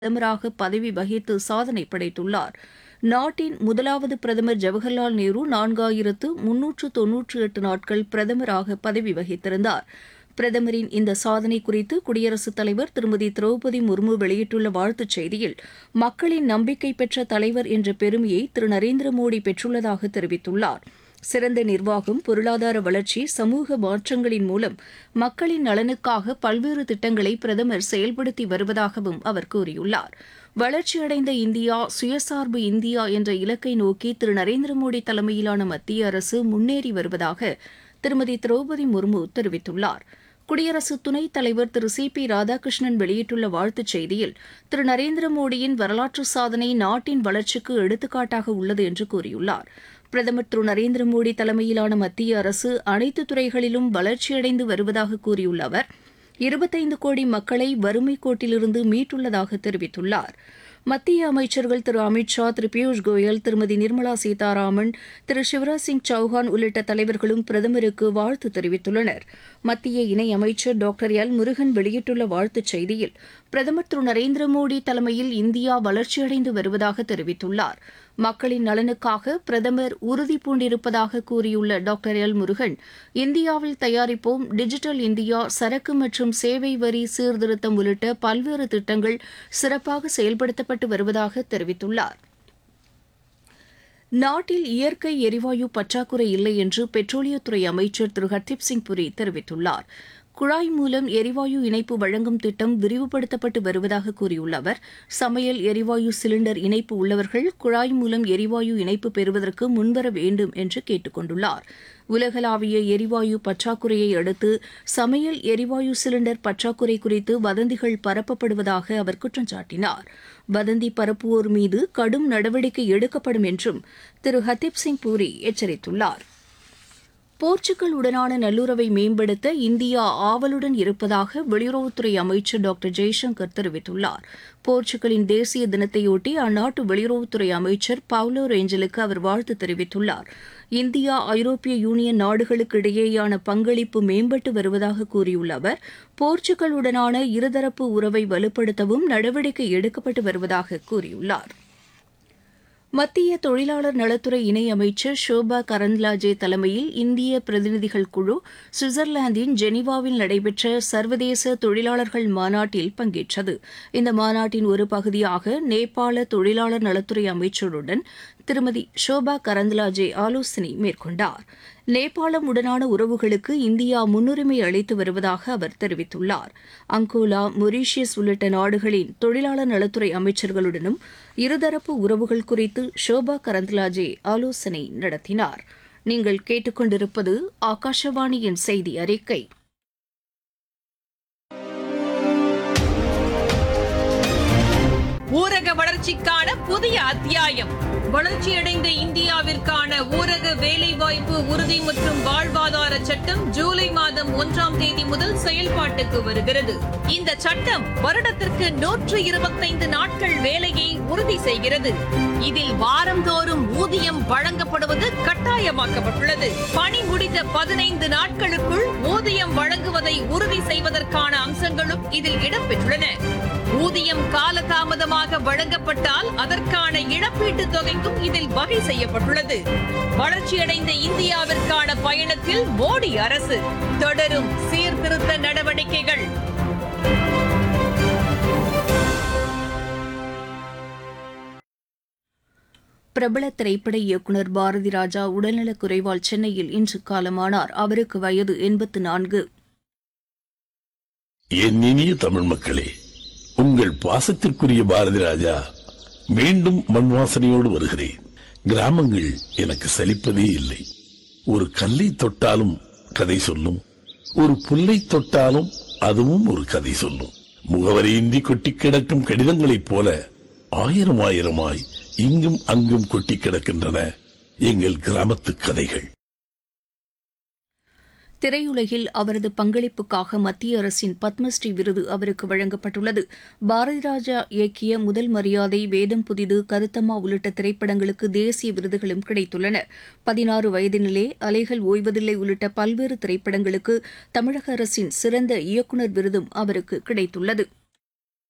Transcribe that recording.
பிரதமராக பதவி வகித்து சாதனை படைத்துள்ளார். நாட்டின் முதலாவது பிரதமர் ஜவஹர்லால் நேரு 4398 நாட்கள் பிரதமராக பதவி வகித்திருந்தார். பிரதமரின் இந்த சாதனை குறித்து குடியரசுத் தலைவர் திருமதி திரௌபதி முர்மு வெளியிட்டுள்ள வாழ்த்துச் செய்தியில், மக்களின் நம்பிக்கை பெற்ற தலைவர் என்ற பெருமையை திரு நரேந்திர மோடி பெற்றுள்ளதாக தெரிவித்துள்ளார். சிறந்த நிர்வாகம், பொருளாதார வளர்ச்சி, சமூக மாற்றங்களின் மூலம் மக்களின் நலனுக்காக பல்வேறு திட்டங்களை பிரதமர் செயல்படுத்தி வருவதாகவும் அவர் கூறியுள்ளார். வளர்ச்சியடைந்த இந்தியா, சுயசார்பு இந்தியா என்ற இலக்கை நோக்கி திரு நரேந்திர மோடி தலைமையிலான மத்திய அரசு முன்னேறி வருவதாக திருமதி திரௌபதி முர்மு தெரிவித்துள்ளார். குடியரசு துணைத் தலைவர் திரு சி.பி. ராதாகிருஷ்ணன் வெளியிட்டுள்ள வாழ்த்துச் செய்தியில், திரு நரேந்திர மோடியின் வரலாற்று சாதனை நாட்டின் வளர்ச்சிக்கு எடுத்துக்காட்டாக உள்ளது என்று கூறியுள்ளார். பிரதமர் திரு நரேந்திர மோடி தலைமையிலான மத்திய அரசு அனைத்து துறைகளிலும் வளர்ச்சியடைந்து வருவதாக கூறியுள்ள அவர், 25 கோடி மக்களை வறுமைக் கோட்டிலிருந்து மீட்டுள்ளதாக தெரிவித்துள்ளார். மத்திய அமைச்சர்கள் திரு அமித் ஷா, திரு பியூஷ் கோயல், திருமதி நிர்மலா சீதாராமன், திரு சிவராஜ் சிங் சௌஹான் உள்ளிட்ட தலைவர்களும் பிரதமருக்கு வாழ்த்து தெரிவித்துள்ளனர். மத்திய இணையமைச்சர் டாக்டர் எல் முருகன் வெளியிட்டுள்ள வாழ்த்துச் செய்தியில், பிரதமர் திரு நரேந்திர மோடி தலைமையில் இந்தியா வளர்ச்சியடைந்து வருவதாக தெரிவித்துள்ளார். மக்களின் நலனுக்காக பிரதமர் உறுதி பூண்டிருப்பதாக கூறியுள்ள டாக்டர் எல் முருகன், இந்தியாவில் தயாரிப்போம், டிஜிட்டல் இந்தியா, சரக்கு மற்றும் சேவை வரி சீர்திருத்தம் உள்ளிட்ட பல்வேறு திட்டங்கள் சிறப்பாக செயல்படுத்தப்பட்டு வருவதாக தெரிவித்துள்ளார். நாட்டில் இயற்கை எரிவாயு பற்றாக்குறை இல்லை என்று பெட்ரோலியத்துறை அமைச்சர் திரு ஹர்தீப் சிங் புரி தெரிவித்துள்ளார். குழாய் மூலம் எரிவாயு இணைப்பு வழங்கும் திட்டம் விரிவுபடுத்தப்பட்டு வருவதாக கூறியுள்ள அவர், சமையல் எரிவாயு சிலிண்டர் இணைப்பு உள்ளவர்கள் குழாய் மூலம் எரிவாயு இணைப்பு பெறுவதற்கு முன்வர வேண்டும் என்று கேட்டுக் கொண்டுள்ளார். உலகளாவிய எரிவாயு பற்றாக்குறையை அடுத்து சமையல் எரிவாயு சிலிண்டர் பற்றாக்குறை குறித்து வதந்திகள் பரப்பப்படுவதாக அவர் குற்றம் சாட்டினார். வதந்தி பரப்புவோர் மீது கடும் நடவடிக்கை எடுக்கப்படும் என்றும் திரு ஹர்தீப் சிங் பூரி எச்சரித்துள்ளார். போர்ச்சுகல் உடனான நல்லுறவை மேம்படுத்த இந்தியா ஆவலுடன் இருப்பதாக வெளியுறவுத்துறை அமைச்சர் டாக்டர் ஜெய்சங்கர் தெரிவித்துள்ளார். போர்ச்சுகலின் தேசிய தினத்தையொட்டி அந்நாட்டு வெளியுறவுத்துறை அமைச்சர் பவுலோ ரேஞ்சலுக்கு அவர் வாழ்த்து தெரிவித்துள்ளார். இந்தியா, ஐரோப்பிய யூனியன் நாடுகளுக்கு இடையேயான பங்களிப்பு மேம்பட்டு வருவதாக கூறியுள்ள அவர், போர்ச்சுகலுடனான இருதரப்பு உறவை வலுப்படுத்தவும் நடவடிக்கை எடுக்கப்பட்டு வருவதாக கூறியுள்ளார். மத்திய தொழிலாளர் நலத்துறை இணையமைச்சர் ஷோபா கரந்த்லாஜே தலைமையில் இந்திய பிரதிநிதிகள் குழு சுவிட்சர்லாந்தின் ஜெனீவாவில் நடைபெற்ற சர்வதேச தொழிலாளர்கள் மாநாட்டில் பங்கேற்றது. இந்த மாநாட்டின் ஒரு பகுதியாக நேபாள தொழிலாளர் நலத்துறை அமைச்சருடன் திருமதி ஷோபா கரந்த்லாஜே ஆலோசனை மேற்கொண்டார். நேபாளம் உடனான உறவுகளுக்கு இந்தியா முன்னுரிமை அளித்து வருவதாக அவர் தெரிவித்துள்ளார். அங்கோலா, மொரீஷியஸ் உள்ளிட்ட நாடுகளின் தொழிலாளர் நலத்துறை அமைச்சர்களுடனும் இருதரப்பு உறவுகள் குறித்து ஷோபா கரந்த்லாஜே ஆலோசனை நடத்தினார். நீங்கள் கேட்டுக்கொண்டிருப்பது ஆகாஷவாணியின் செய்தி அறிக்கை. ஊரக வளர்ச்சிக்கான புதிய அத்தியாயம். வளர்ச்சியடைந்த இந்தியாவிற்கான ஊரக வேலைவாய்ப்பு உறுதி மற்றும் வாழ்வாதார சட்டம் ஜூலை மாதம் 1ஆம் தேதி முதல் செயல்பாட்டுக்கு வருகிறது. இந்த சட்டம் வருடத்திற்கு 125 நாட்கள் வேலையை உறுதி செய்கிறது. இதில் வாரந்தோறும் ஊதியம் வழங்கப்படுவது கட்டாயமாக்கப்பட்டுள்ளது. பணி முடிந்த 15 நாட்களுக்குள் ஊதியம் வழங்குவதை உறுதி செய்வதற்கான அம்சங்களும் இதில் இடம்பெற்றுள்ளன. ஊதியம் காலதாமதமாக வழங்கப்பட்டால் அதற்கான இழப்பீட்டுத் தொகைக்கும் இதில் வகை செய்யப்பட்டுள்ளது. வளர்ச்சியடைந்த இந்தியாவிற்கான பயணத்தில் மோடி அரசு தொடரும் சீர்திருத்த நடவடிக்கைகள். பிரபல திரைப்பட இயக்குநர் பாரதி ராஜா உடல்நலக் குறைவால் சென்னையில் இன்று காலமானார். அவருக்கு வயது 84. என் இனிய தமிழ் மக்களே, உங்கள் பாசத்திற்குரிய பாரதி ராஜா மீண்டும் மண் வாசனையோடு வருகிறேன். கிராமங்கள் எனக்கு சலிப்பதே இல்லை. ஒரு கல்லை தொட்டாலும் கதை சொல்லும், ஒரு புல்லை தொட்டாலும் அதுவும் ஒரு கதை சொல்லும். முகவரியின்றி கொட்டி கிடக்கும் கடிதங்களைப் போல ஆயிரமாய் இங்கும் அங்கும் கொட்டி கிடக்கின்றன எங்கள் கிராமத்து கதைகள். திரையுலகில் அவரது பங்களிப்புக்காக மத்திய அரசின் பத்மஸ்ரீ விருது அவருக்கு வழங்கப்பட்டுள்ளது. பாரதி ராஜா இயக்கிய முதல் மரியாதை, வேதம் புதிது, கருத்தம்மா உள்ளிட்ட திரைப்படங்களுக்கு தேசிய விருதுகளும் கிடைத்துள்ளன. 16 வயதினிலே அலைகள் ஓய்வதில்லை உள்ளிட்ட பல்வேறு திரைப்படங்களுக்கு தமிழக அரசின் சிறந்த இயக்குநர் விருதும் அவருக்கு கிடைத்துள்ளது.